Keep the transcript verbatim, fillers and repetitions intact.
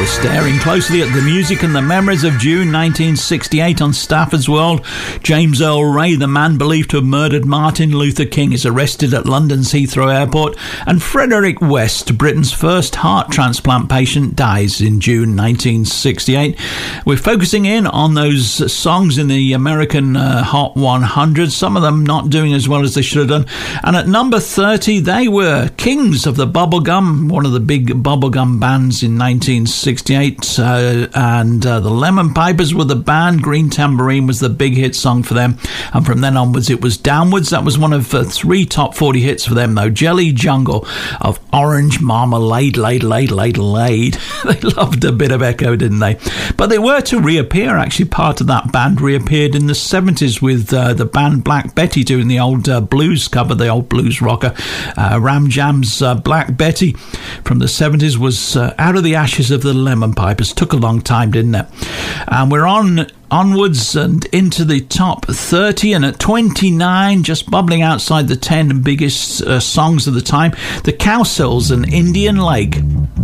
Staring closely at the music and the memories of June nineteen sixty-eight on Stafford's World, James Earl Ray, the man believed to have murdered Martin Luther King, is arrested at London's Heathrow Airport, and Frederick West, Britain's first heart transplant patient, dies in June nineteen sixty-eight. We're focusing in on those songs in the American uh, Hot one hundred, some of them not doing as well as they should have done. And at number thirty, they were Kings of the Bubblegum, one of the big bubblegum bands in nineteen sixty-eight, uh, and uh, the Lemon Pipers were the band. Green Tambourine was the big hit song for them, and from then onwards it was Downwards. That was one of uh, three top forty hits for them, though. Jelly Jungle of Orange Marmalade, laid, laid, laid, laid. They loved a bit of echo, didn't they? But they were to reappear. Actually, part of that band reappeared in the seventies with uh, the band Black Betty doing the old uh, blues cover, the old blues rocker. Uh, Ram Jam's uh, Black Betty from the seventies was uh, out of the ashes of the Lemon Pipers. Took a long time, didn't it? And we're on onwards and into the top thirty, and at twenty-nine, just bubbling outside the ten biggest uh, songs of the time, the Cowsills and Indian Lake.